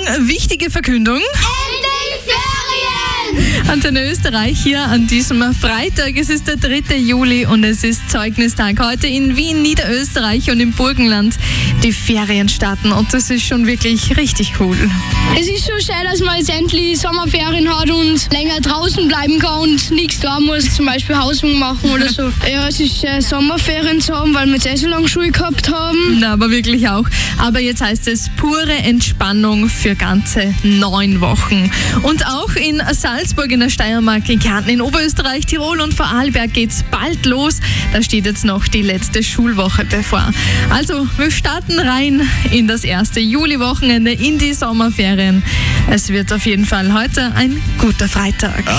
wichtige Verkündung. Endlich Ferien! Antenne Österreich hier an diesem Freitag. Es ist der 3. Juli und es ist Zeugnistag. Heute in Wien, Niederösterreich und im Burgenland die Ferien starten und das ist schon wirklich richtig cool. Es ist schon schön, dass man jetzt endlich Sommerferien hat und länger draußen bleiben kann und nichts da muss, zum Beispiel Hausübungen machen oder so. Ja, es ist schön, Sommerferien zu haben, weil wir jetzt so lange Schule gehabt haben. Na, aber wirklich auch. Aber jetzt heißt es pure Entspannung für ganze 9 Wochen. Und auch in Salzburg in der Steiermark, in Kärnten, in Oberösterreich, Tirol und Vorarlberg geht's bald los. Da steht jetzt noch die letzte Schulwoche bevor. Also, wir starten rein in das erste Juliwochenende, in die Sommerferien. Es wird auf jeden Fall heute ein guter Freitag.